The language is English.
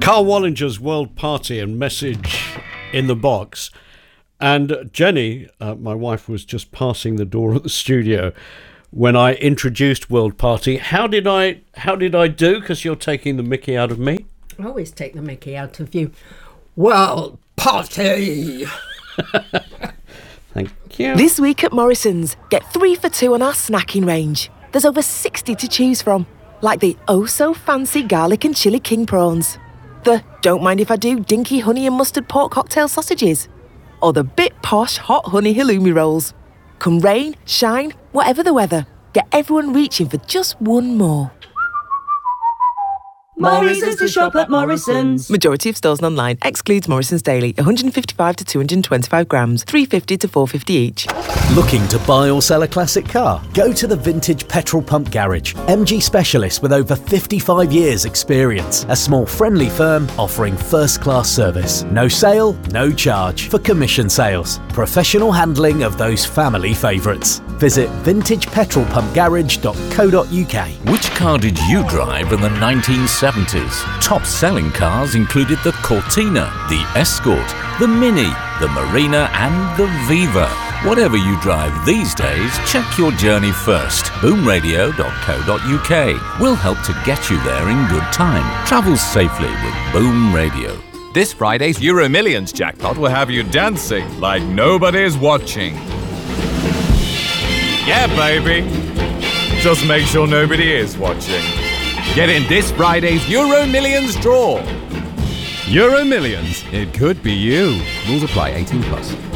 Carl Wallinger's World Party and Message in the Box. And Jenny, my wife, was just passing the door of the studio when I introduced World Party. How did I do? Because you're taking the mickey out of me. I always take the mickey out of you. World Party! Thank you. This week at Morrison's, get 3 for 2 on our snacking range. There's over 60 to choose from, like the oh-so-fancy garlic and chili king prawns, the don't mind if I do dinky honey and mustard pork cocktail sausages, or the bit posh hot honey halloumi rolls. Come rain, shine, whatever the weather, get everyone reaching for just one more. Morrison's to shop at Morrison's. Majority of stores and online. Excludes Morrison's Daily. 155 to 225 grams. 350 to 450 each. Looking to buy or sell a classic car? Go to the Vintage Petrol Pump Garage. MG specialists with over 55 years experience. A small friendly firm offering first-class service. No sale, no charge for commission sales. Professional handling of those family favourites. Visit vintagepetrolpumpgarage.co.uk. Which car did you drive in the 1970s? Top selling cars included the Cortina, the Escort, the Mini, the Marina and the Viva. Whatever you drive these days, check your journey first. boomradio.co.uk. We'll help to get you there in good time. Travel safely with Boom Radio. This Friday's Euro Millions jackpot will have you dancing like nobody's watching. Yeah, baby. Just make sure nobody is watching. Get in this Friday's Euro Millions draw. Euro Millions. It could be you. Rules apply. 18+.